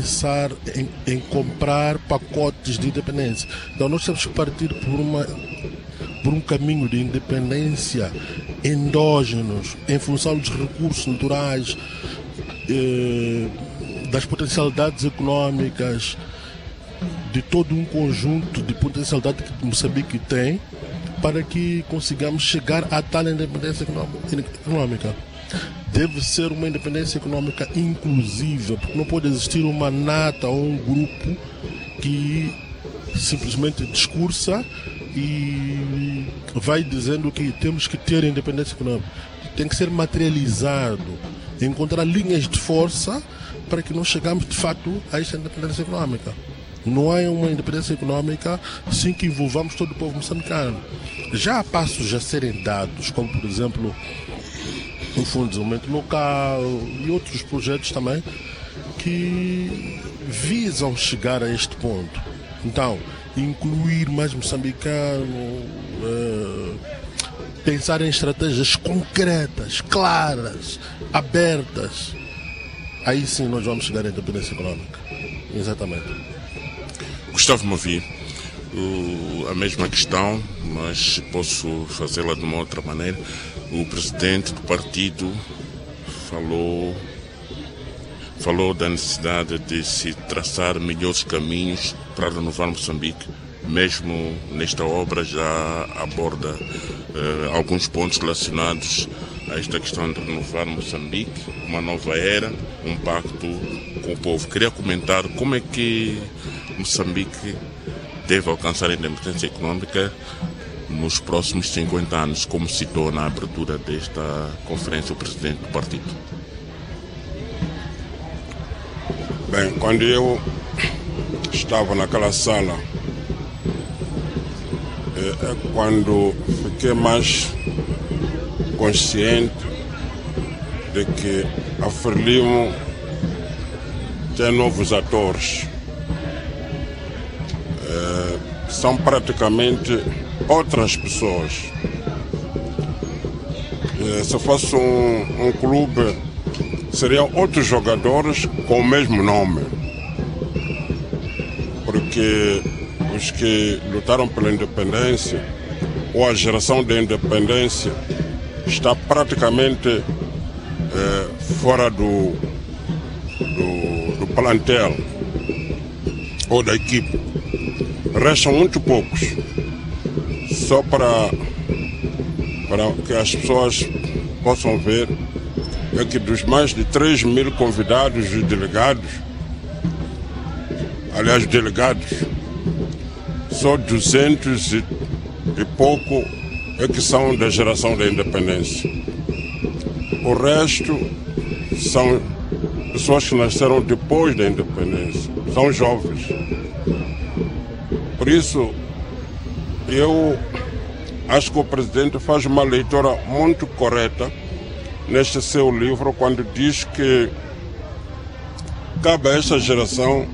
pensar em comprar pacotes de independência. Então nós temos que partir por um caminho de independência endógenos, em função dos recursos naturais, das potencialidades econômicas, de todo um conjunto de potencialidade que Moçambique tem, para que consigamos chegar a tal independência econômica. Deve ser uma independência econômica inclusiva, porque não pode existir uma nata ou um grupo que simplesmente discursa e vai dizendo que temos que ter independência econômica. Tem que ser materializado, encontrar linhas de força para que nós chegamos de fato a esta independência econômica. Não é uma independência econômica sem que envolvamos todo o povo moçambicano. Já há passos a serem dados, como por exemplo o Fundo de Desenvolvimento Local e outros projetos também que visam chegar a este ponto. Então, incluir mais moçambicano, pensar em estratégias concretas, claras, abertas. Aí sim nós vamos chegar à independência econômica. Exatamente. Gustavo Movi, a mesma questão, mas posso fazê-la de uma outra maneira. O presidente do partido falou da necessidade de se traçar melhores caminhos para renovar Moçambique. Mesmo nesta obra já aborda alguns pontos relacionados a esta questão de renovar Moçambique, uma nova era, um pacto com o povo. Queria comentar como é que Moçambique deve alcançar a independência econômica nos próximos 50 anos, como citou na abertura desta conferência o presidente do partido. Bem, quando eu estava naquela sala, é quando fiquei mais consciente de que a Frelimo tem novos atores. São praticamente outras pessoas. Se fosse um clube, seriam outros jogadores com o mesmo nome. Porque os que lutaram pela independência, ou a geração da independência, está praticamente fora do plantel ou da equipe. Restam muito poucos, só para que as pessoas possam ver, é que dos mais de 3.000 convidados e delegados, só 200 e pouco é que são da geração da independência. O resto são pessoas que nasceram depois da independência, são jovens. Por isso, eu acho que o presidente faz uma leitura muito correta neste seu livro quando diz que cabe a esta geração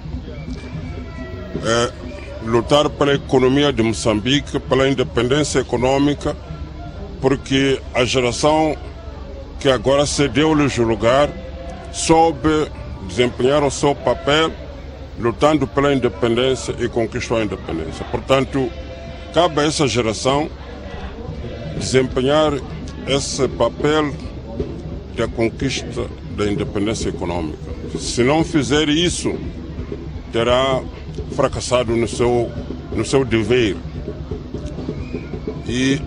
lutar pela economia de Moçambique, pela independência econômica, porque a geração que agora cedeu-lhes o lugar soube desempenhar o seu papel lutando pela independência e conquistou a independência. Portanto, cabe a essa geração desempenhar esse papel da conquista da independência econômica. Se não fizer isso, terá fracassado no seu dever. E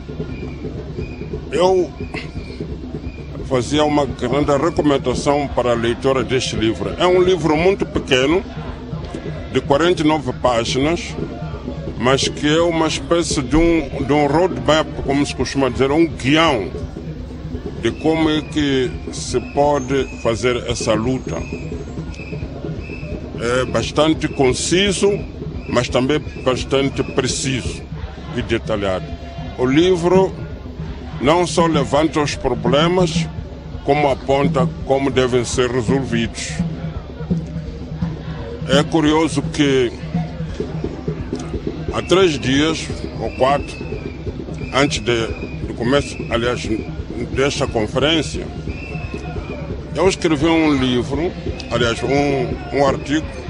eu fazia uma grande recomendação para a leitura deste livro. É um livro muito pequeno, de 49 páginas, mas que é uma espécie de um roadmap, como se costuma dizer, um guião de como é que se pode fazer essa luta. É bastante conciso, mas também bastante preciso e detalhado. O livro não só levanta os problemas, como aponta como devem ser resolvidos. É curioso que há 3 dias ou 4, antes do começo, aliás, desta conferência, eu escrevi um livro, aliás, um artigo